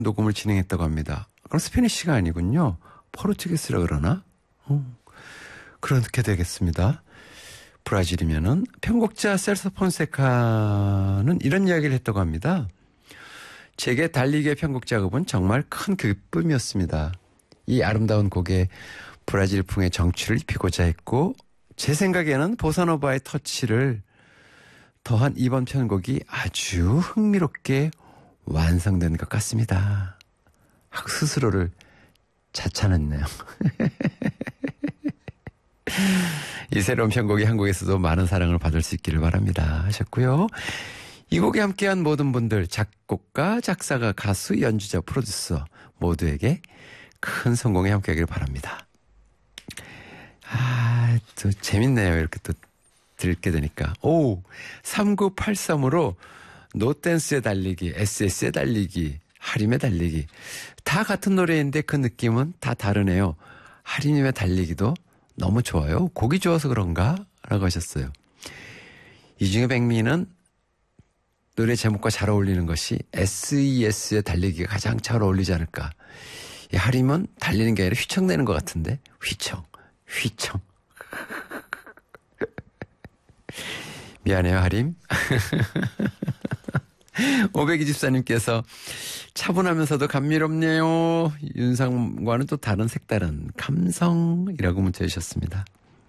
녹음을 진행했다고 합니다. 그럼 스페니쉬가 아니군요. 포르투게스라 그러나? 그렇게 되겠습니다. 브라질이면은 편곡자 셀소 폰세카는 이런 이야기를 했다고 합니다. 제게 달리기의 편곡 작업은 정말 큰 기쁨이었습니다. 이 아름다운 곡에 브라질풍의 정취를 입히고자 했고 제 생각에는 보사노바의 터치를 더한 이번 편곡이 아주 흥미롭게 완성된 것 같습니다. 하고 스스로를 자찬했네요. 이 새로운 편곡이 한국에서도 많은 사랑을 받을 수 있기를 바랍니다 하셨고요. 이 곡에 함께한 모든 분들, 작곡가, 작사가, 가수, 연주자, 프로듀서 모두에게 큰 성공에 함께하기를 바랍니다. 또 재밌네요. 이렇게 또 들게 되니까. 3983으로 노댄스의 달리기, SS의 달리기, 하림의 달리기 다 같은 노래인데 그 느낌은 다 다르네요. 하림의 달리기도 너무 좋아요. 곡이 좋아서 그런가? 라고 하셨어요. 이중에 백미는 노래 제목과 잘 어울리는 것이 SES의 달리기가 가장 잘 어울리지 않을까. 이 하림은 달리는 게 아니라 휘청내는 것 같은데 휘청. 미안해요 하림. 524님께서 차분하면서도 감미롭네요. 윤상과는 또 다른 색다른 감성이라고 문자 주셨습니다.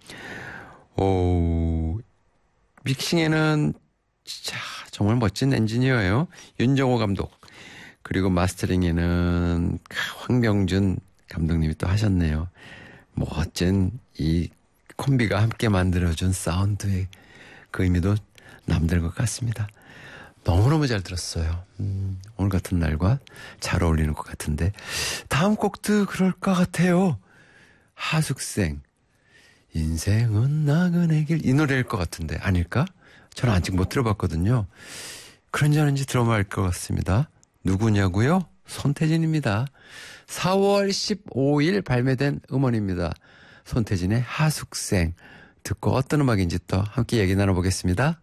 믹싱에는 진짜 정말 멋진 엔지니어예요. 윤정호 감독. 그리고 마스터링에는 황병준 감독님이 또 하셨네요. 멋진 이 콤비가 함께 만들어준 사운드의 그 의미도 남다른 것 같습니다. 너무너무 잘 들었어요. 오늘 같은 날과 잘 어울리는 것 같은데 다음 곡도 그럴 것 같아요. 하숙생 인생은 나그네 길 이 노래일 것 같은데 아닐까? 저는 아직 못 들어봤거든요. 그런지 아닌지 들어봐야 할 것 같습니다. 누구냐고요? 손태진입니다. 4월 15일 발매된 음원입니다. 손태진의 하숙생 듣고 어떤 음악인지 또 함께 얘기 나눠보겠습니다.